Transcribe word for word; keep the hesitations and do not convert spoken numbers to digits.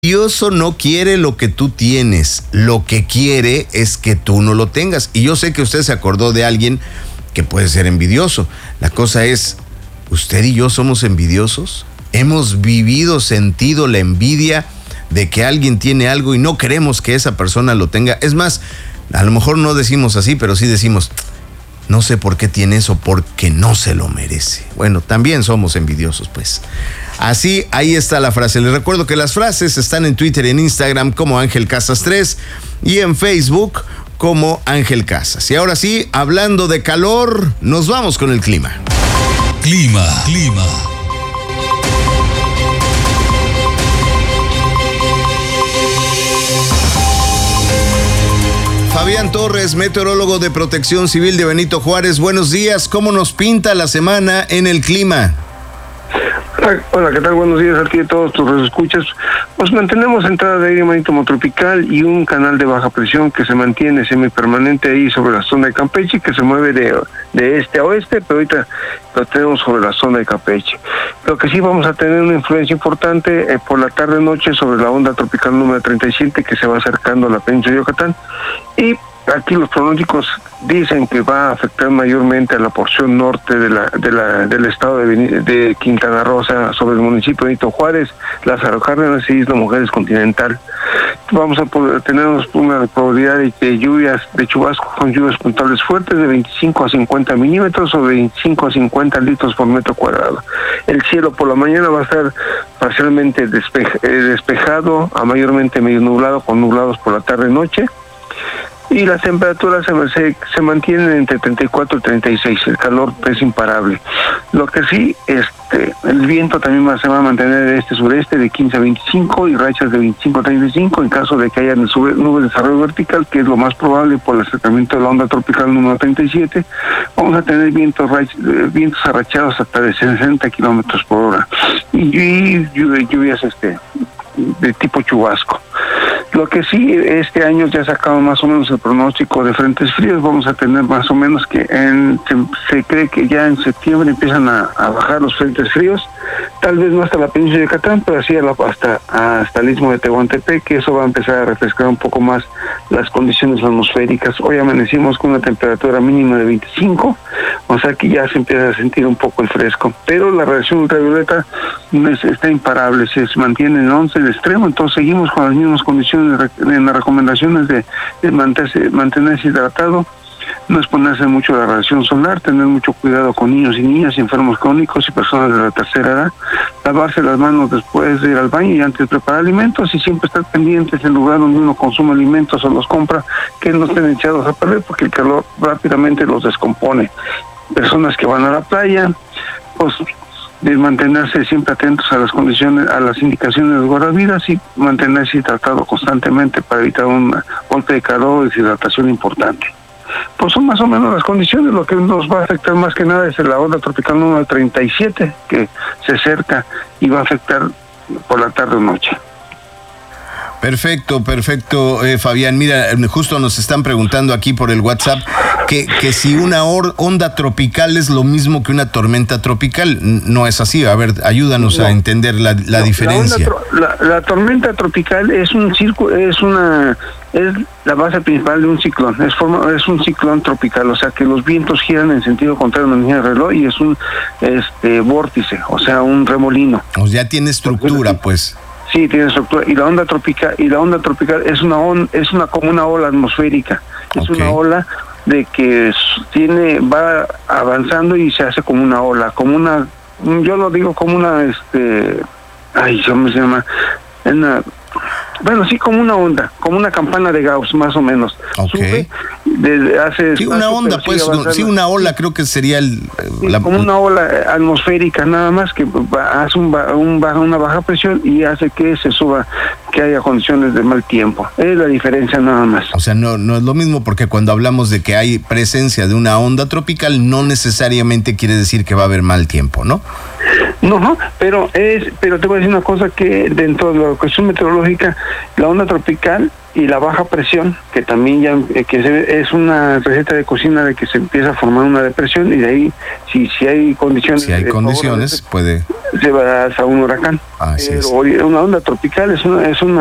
envidioso no quiere lo que tú tienes, lo que quiere es que tú no lo tengas. Y yo sé que usted se acordó de alguien que puede ser envidioso. La cosa es, ¿usted y yo somos envidiosos? ¿Hemos vivido, sentido la envidia de que alguien tiene algo y no queremos que esa persona lo tenga? Es más, a lo mejor no decimos así, pero sí decimos, no sé por qué tiene eso, porque no se lo merece. Bueno, también somos envidiosos, pues. Así, ahí está la frase. Les recuerdo que las frases están en Twitter y en Instagram como Ángel Casas tres y en Facebook como Ángel Casas. Y ahora sí, hablando de calor, nos vamos con el clima. Clima, clima. Fabián Torres, meteorólogo de Protección Civil de Benito Juárez. Buenos días. ¿Cómo nos pinta la semana en el clima? Hola, ¿qué tal? Buenos días a ti y a todos tus escuchas. Pues mantenemos entrada de aire marítimo tropical y un canal de baja presión que se mantiene semipermanente ahí sobre la zona de Campeche, que se mueve de, de este a oeste, pero ahorita lo tenemos sobre la zona de Campeche. Lo que sí vamos a tener una influencia importante eh, por la tarde-noche sobre la onda tropical número treinta y siete que se va acercando a la península de Yucatán. Y aquí los pronósticos dicen que va a afectar mayormente a la porción norte de la, de la, del estado de, de Quintana Roo, sobre el municipio de Benito Juárez, Lázaro Cárdenas y Isla Mujeres Continental. Vamos a poder tener una probabilidad de, de lluvias, de chubascos con lluvias puntuales fuertes de veinticinco a cincuenta milímetros o de veinticinco a cincuenta litros por metro cuadrado. El cielo por la mañana va a estar parcialmente despe- eh, despejado a mayormente medio nublado, con nublados por la tarde-noche. Y las temperaturas se, se, se mantienen entre treinta y cuatro y treinta y seis, el calor es imparable. Lo que sí, este, el viento también va, se va a mantener de este-sureste de quince a veinticinco y rachas de veinticinco a treinta y cinco en caso de que haya nubes de desarrollo vertical, que es lo más probable por el acercamiento de la onda tropical número treinta y siete. Vamos a tener vientos, vientos arrachados hasta de sesenta kilómetros por hora y, y lluvias este, de tipo chubasco. Lo que sí, este año ya sacamos más o menos el pronóstico de frentes fríos. Vamos a tener más o menos que en, se, se cree que ya en septiembre empiezan a, a bajar los frentes fríos. Tal vez no hasta la península de Yucatán, pero sí a la, hasta, hasta el istmo de Tehuantepec, que eso va a empezar a refrescar un poco más las condiciones atmosféricas. Hoy amanecimos con una temperatura mínima de veinticinco, o sea que ya se empieza a sentir un poco el fresco. Pero la radiación ultravioleta es, está imparable, se mantiene en once de extremo, entonces seguimos con las mismas condiciones en las recomendaciones de, de mantenerse, mantenerse hidratado, no exponerse mucho a la radiación solar, tener mucho cuidado con niños y niñas, enfermos crónicos y personas de la tercera edad, lavarse las manos después de ir al baño y antes de preparar alimentos y siempre estar pendientes del lugar donde uno consume alimentos o los compra, que no estén echados a perder porque el calor rápidamente los descompone. Personas que van a la playa, pues de mantenerse siempre atentos a las condiciones, a las indicaciones de los guardavidas y mantenerse hidratado constantemente para evitar un golpe de calor o deshidratación importante. Pues son más o menos las condiciones. Lo que nos va a afectar más que nada es la onda tropical número treinta y siete que se acerca y va a afectar por la tarde o noche. Perfecto, perfecto, eh, Fabián. Mira, justo nos están preguntando aquí por el WhatsApp que, que si una or, onda tropical es lo mismo que una tormenta tropical. No es así. A ver, ayúdanos no, a entender la, la no, diferencia. La, la, la tormenta tropical es un círculo, es una, es la base principal de un ciclón. Es forma, es un ciclón tropical, o sea que los vientos giran en sentido contrario a la línea del reloj y es un este vórtice, o sea, un remolino. O sea, tiene estructura, pues. Sí, tiene estructura. Y la onda tropical, y la onda tropical es una on, es una como una ola atmosférica. Es okay. Una ola de que tiene, va avanzando y se hace como una ola, como una, yo lo digo como una, este, ay, ¿cómo se llama? Una, bueno, sí, como una onda, como una campana de Gauss, más o menos. Okay. Sube, de, hace sí, una onda, pues, sí, una ola, creo que sería el... Sí, la... como una ola atmosférica, nada más, que hace un, un, una baja presión y hace que se suba, que haya condiciones de mal tiempo. Es la diferencia nada más. O sea, no, no es lo mismo, porque cuando hablamos de que hay presencia de una onda tropical, no necesariamente quiere decir que va a haber mal tiempo, ¿no? No, pero es, pero te voy a decir una cosa, que dentro de la cuestión meteorológica, la onda tropical y la baja presión, que también ya eh, que se, es una receta de cocina de que se empieza a formar una depresión y de ahí, si, si hay condiciones... Si hay condiciones, puede... Se va hasta un huracán. Así Pero es. una onda tropical es una, es una